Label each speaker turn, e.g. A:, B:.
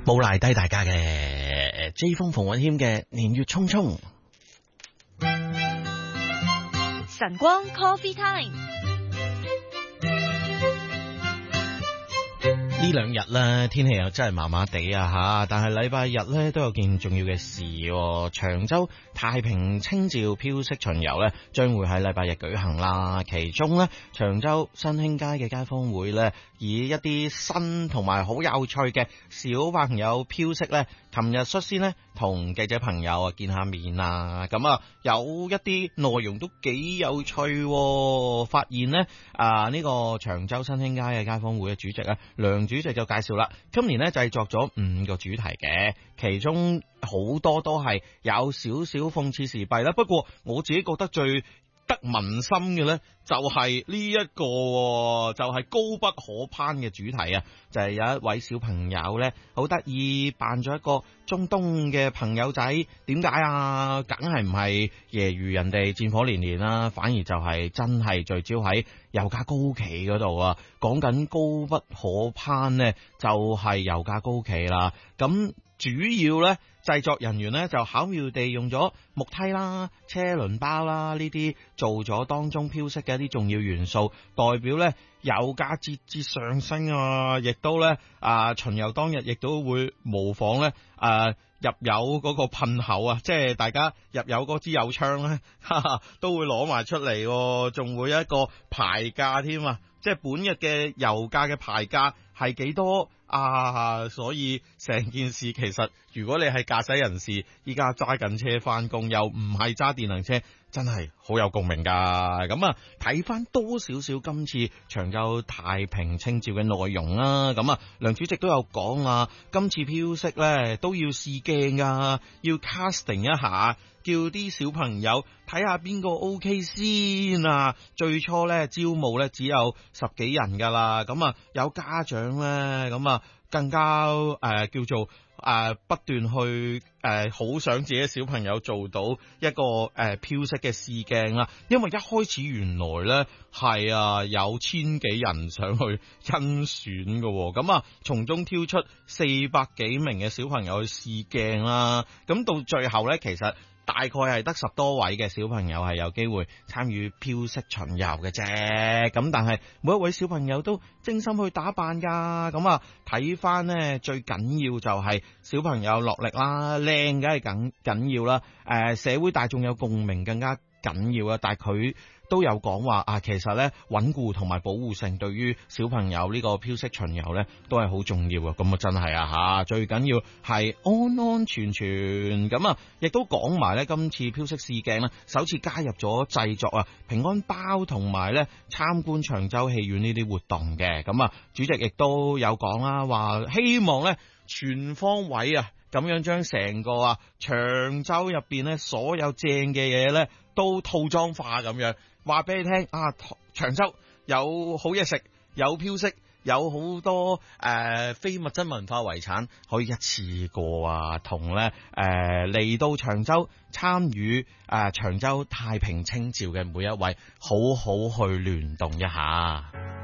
A: 冇賴低大家嘅J 風馮允謙嘅年月匆匆。
B: 晨光 Coffee Time。
A: 呢兩日咧天氣又真係麻麻地啊吓，但係禮拜日咧都有件重要嘅事喎。長洲太平清醮飄色巡遊咧將會喺禮拜日舉行啦。其中咧長洲新興街嘅街坊會咧以一啲新同埋好有趣嘅小朋友飄色咧，琴日率先咧同記者朋友啊見下面啊，咁啊有一啲內容都幾有趣喎。發現咧呢個長洲新興街嘅街坊會嘅主席啊梁主席就介紹啦，今年咧製作咗5個主題嘅，其中好多都係有少少諷刺時弊啦。不過我自己覺得最得民心嘅咧，就係呢一個就係高不可攀嘅主題啊！就係有一位小朋友咧，好得意扮咗一個中東嘅朋友仔。點解啊？梗係唔係揶揄人哋戰火連連啦，反而就係真係聚焦喺油價高企嗰度啊！講緊高不可攀咧，就係油價高企啦。咁主要咧，製作人員咧就巧妙地用咗木梯啦、車輪包啦呢啲做咗當中飄色嘅一啲重要元素，代表咧油價節節上升啊！亦都咧巡遊當日亦都會模仿咧入油嗰個噴口啊，即係大家入油嗰支油槍咧，都會攞埋出嚟，仲會有一個牌價添啊！即係本日嘅油價嘅牌價係幾多啊？所以成件事其實如果你係駕駛人士，依家揸緊車翻工，又唔係揸電能車，真係好有共鳴噶。咁啊，睇翻多少少今次長洲太平清醮嘅內容啦。咁啊，梁主席都有講啊，今次飄色咧都要試鏡噶，要 casting 一下，叫啲小朋友睇下邊個 OK 先啊。最初咧招募咧只有10幾人噶啦，咁啊有家長咧，咁啊更加叫做不斷去好想自己小朋友做到一個飄色嘅試鏡啦。因為一開始原來咧係有1000幾人上去甄選嘅，咁啊從中挑出400幾名嘅小朋友去試鏡啦。咁到最後咧，其實大概係得10多位嘅小朋友係有機會參與飄色巡遊嘅啫，咁但係每一位小朋友都精心去打扮噶，咁啊睇翻呢，最緊要就係小朋友落力啦，靚梗係緊要啦，社會大眾有共鳴更加緊要啦，但係佢都有講話其實咧穩固同埋保護性對於小朋友呢個飄色巡遊咧都係好重要嘅。咁啊真係吓，最緊要係安安全全。咁啊亦都講埋咧今次飄色試鏡咧首次加入咗製作平安包同埋咧參觀長洲戲院呢啲活動嘅。咁啊主席亦都有講啦，話希望咧全方位咁樣將成個長洲入邊咧所有正嘅嘢咧都套裝化咁樣，話俾你聽長洲有好嘢食，有飄色，有好多非物質文化遺產可以一次過同咧嚟到長洲參與長洲太平清醮嘅每一位好好去聯動一下。